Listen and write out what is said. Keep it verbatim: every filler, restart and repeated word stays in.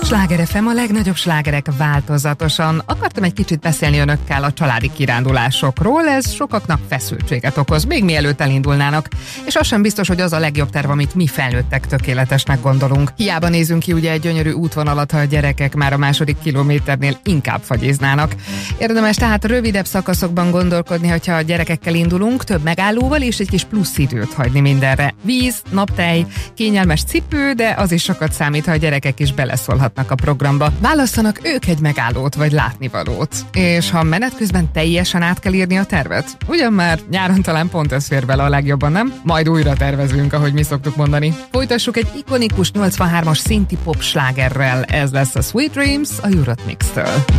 Sláger ef em, a legnagyobb slágerek változatosan. Akartam egy kicsit beszélni önökkel a családi kirándulásokról, ez sokaknak feszültséget okoz, még mielőtt elindulnának. És az sem biztos, hogy az a legjobb terv, amit mi felnőttek tökéletesnek gondolunk. Hiába nézünk ki ugye egy gyönyörű útvonalat, ha a gyerekek már a második kilométernél inkább fagyiznának. Érdemes tehát rövidebb szakaszokban gondolkodni, hogyha a gyerekekkel indulunk, több megállóval és egy kis plusz időt hagyni mindenre. Víz, naptej, kényelmes cipő, de az is sokat számít, ha a gyerekek is beleszólhatnak a programba. Válasszanak ők egy megállót vagy látnivalót. És ha menet közben teljesen át kell írni a tervet, ugyan már nyáron talán pont ez fér bele a legjobban, nem? Majd újra tervezünk, ahogy mi szoktuk mondani. Folytassuk egy ikonikus nyolcvanhármas szinti pop slágerrel. Ez lesz a Sweet Dreams a Eurythmics-től.